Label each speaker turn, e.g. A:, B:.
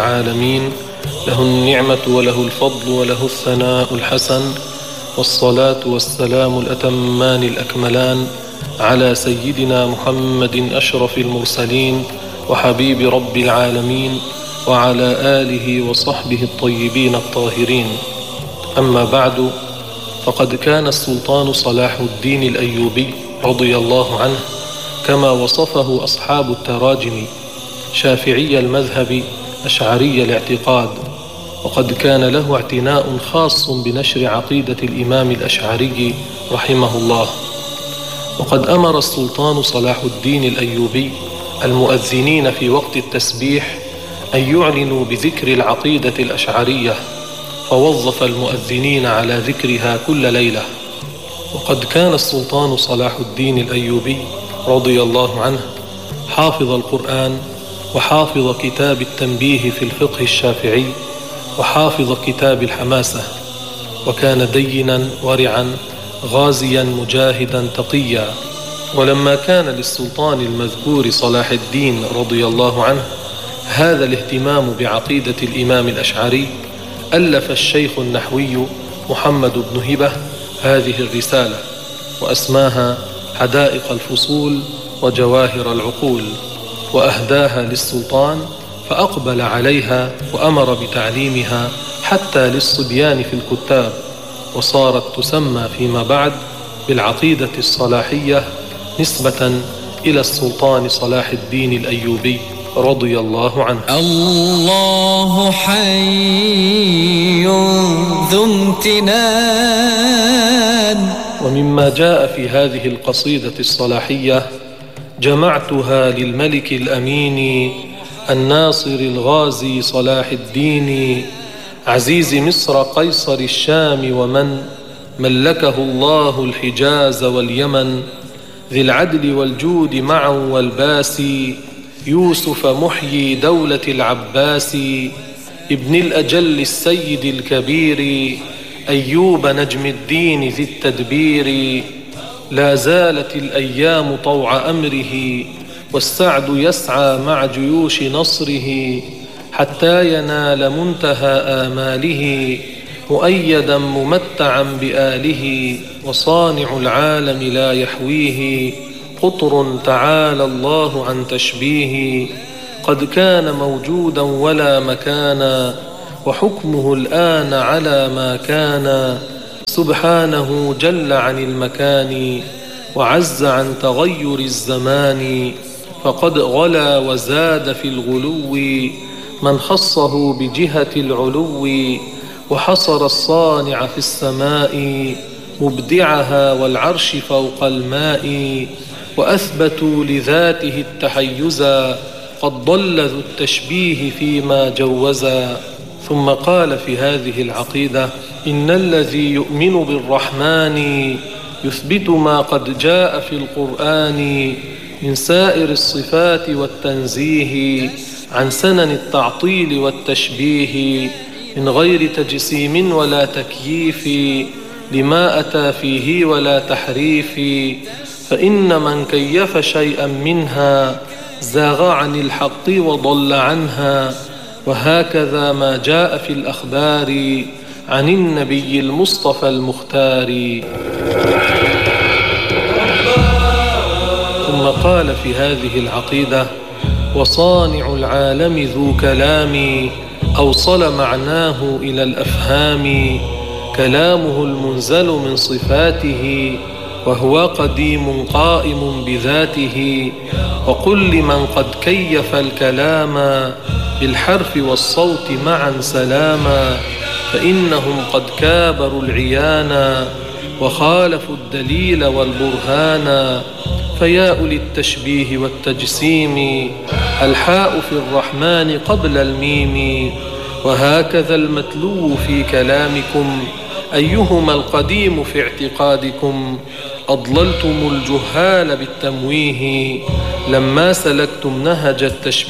A: العالمين، له النعمة وله الفضل وله الثناء الحسن، والصلاة والسلام الأتمان الأكملان على سيدنا محمد أشرف المرسلين وحبيب رب العالمين، وعلى آله وصحبه الطيبين الطاهرين. أما بعد، فقد كان السلطان صلاح الدين الأيوبي رضي الله عنه كما وصفه أصحاب التراجم شافعي المذهب أشعري الاعتقاد، وقد كان له اعتناء خاص بنشر عقيدة الإمام الأشعري رحمه الله. وقد أمر السلطان صلاح الدين الأيوبي المؤذنين في وقت التسبيح أن يعلنوا بذكر العقيدة الأشعرية، فوظف المؤذنين على ذكرها كل ليلة. وقد كان السلطان صلاح الدين الأيوبي رضي الله عنه حافظ القرآن، وحافظ كتاب التنبيه في الفقه الشافعي، وحافظ كتاب الحماسة، وكان دينا ورعا غازيا مجاهدا تقيا. ولما كان للسلطان المذكور صلاح الدين رضي الله عنه هذا الاهتمام بعقيدة الإمام الأشعري، ألف الشيخ النحوي محمد بن هبة هذه الرسالة، وأسماها حدائق الفصول وجواهر العقول، وأهداها للسلطان، فأقبل عليها وأمر بتعليمها حتى للصبيان في الكتاب، وصارت تسمى فيما بعد بالعقيدة الصلاحية نسبة إلى السلطان صلاح الدين الأيوبي رضي الله عنه.
B: الله حي ذو امتنان.
A: ومما جاء في هذه القصيدة الصلاحية: جمعتها للملك الأمين الناصر الغازي صلاح الدين، عزيز مصر قيصر الشام ومن ملكه الله الحجاز واليمن، ذي العدل والجود معا والباسي، يوسف محيي دولة العباس، ابن الأجل السيد الكبير، أيوب نجم الدين ذي التدبير. لا زالت الأيام طوع أمره، والسعد يسعى مع جيوش نصره، حتى ينال منتهى آماله، مؤيدا ممتعا بآله، وصانع العالم لا يحويه قطر تعالى الله عن تشبيه. قد كان موجودا ولا مكانا، وحكمه الآن على ما كان، سبحانه جل عن المكان، وعز عن تغير الزمان. فقد غلا وزاد في الغلو من خصه بجهة العلو، وحصر الصانع في السماء مبدعها والعرش فوق الماء، وأثبتوا لذاته التحيزا، قد ضل ذو التشبيه فيما جوزا. ثم قال في هذه العقيدة: إن الذي يؤمن بالرحمن يثبت ما قد جاء في القرآن من سائر الصفات والتنزيه عن سنن التعطيل والتشبيه، من غير تجسيم ولا تكييف لما أتى فيه ولا تحريف. فإن من كيف شيئا منها زاغ عن الحق وضل عنها، وهكذا ما جاء في الأخبار عن النبي المصطفى المختار. ثم قال في هذه العقيدة: وصانع العالم ذو كلام، أوصل معناه إلى الأفهام، كلامه المنزل من صفاته، وهو قديم قائم بذاته. وقل لمن قد كيف الكلام بالحرف والصوت معا سلاما، فإنهم قد كابروا العيانا، وخالفوا الدليل والبرهانا. فيا أولي التشبيه والتجسيم، الحاء في الرحمن قبل الميم، وهكذا المتلو في كلامكم، أيهما القديم في اعتقادكم. أضللتم الجهال بالتمويه، لما سلكتم نهج التشبيه